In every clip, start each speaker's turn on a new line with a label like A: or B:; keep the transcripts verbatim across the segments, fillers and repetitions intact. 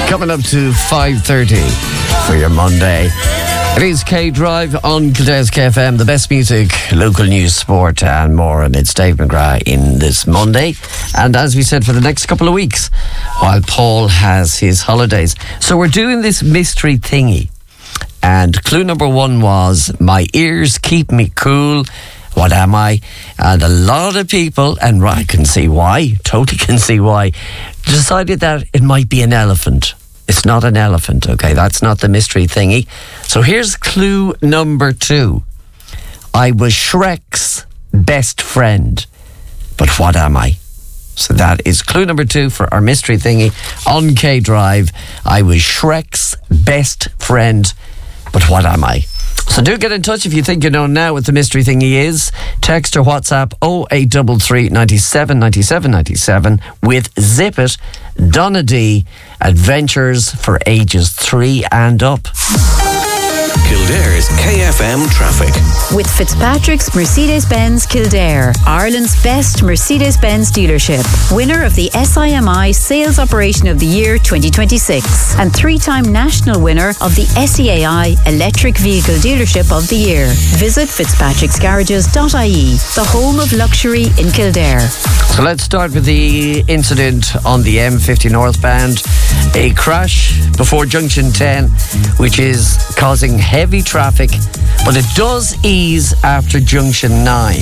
A: Coming up to five thirty for your Monday. It is K Drive on Kildare's K F M, the best music, local news, sport and more. And it's Dave McGrath in this Monday. And as we said, for the next couple of weeks, while Paul has his holidays. So we're doing this mystery thingy. And clue number one was, my ears keep me cool. What am I? And a lot of people, and I can see why, totally can see why, decided that it might be an elephant. It's not an elephant, okay? That's not the mystery thingy. So here's clue number two. I was Shrek's best friend. But what am I? So that is clue number two for our mystery thingy on K Drive. I was Shrek's best friend. But what am I? So do get in touch if you think you know now what the mystery thingy is. Text or WhatsApp oh eight three three, nine seven, nine seven, nine seven with Zip It, Donna D, Adventures for ages three and up.
B: Kildare's K F M traffic.
C: With Fitzpatrick's Mercedes-Benz Kildare, Ireland's best Mercedes-Benz dealership, winner of the S I M I Sales Operation of the Year twenty twenty-six, and three-time national winner of the S E A I Electric Vehicle Dealership of the Year. Visit fitzpatricks garages dot I E, the home of luxury in Kildare.
A: So let's start with the incident on the M fifty northbound. A crash before junction ten, which is causing heavy traffic, but it does ease after junction nine.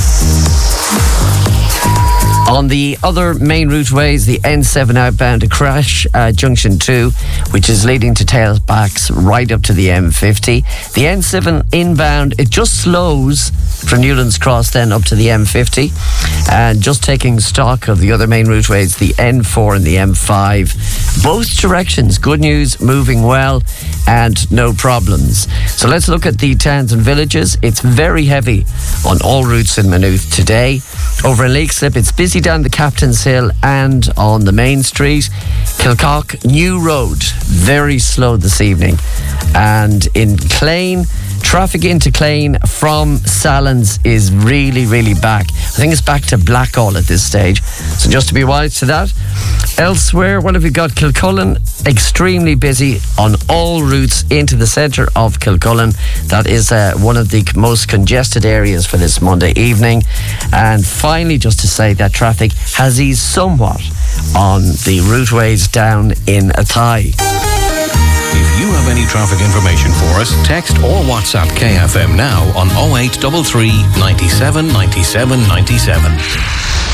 A: On the other main routeways, the N seven outbound, a crash at junction two, which is leading to tailbacks right up to the M fifty. The N seven inbound, it just slows from Newlands Cross then up to the M fifty. And just taking stock of the other main routeways, the N four and the M five. Both directions, good news, moving well and no problems. So let's look at the towns and villages. It's very heavy on all routes in Maynooth today. Over in Lakeslip, it's busy down the Captain's Hill and on the main street. Kilcock, New Road, very slow this evening. And in Clane, traffic into Clane from Sallins is really, really back. I think it's back to Blackall at this stage. So just to be wise to that. Elsewhere, what have we got? Kilcullen, extremely busy on all routes into the centre of Kilcullen. That is uh, one of the most congested areas for this Monday evening. And finally, just to say that traffic has eased somewhat on the routeways down in Athy.
B: If you have any traffic information for us, text or WhatsApp K F M now on oh eight three three, nine seven, nine seven, nine seven.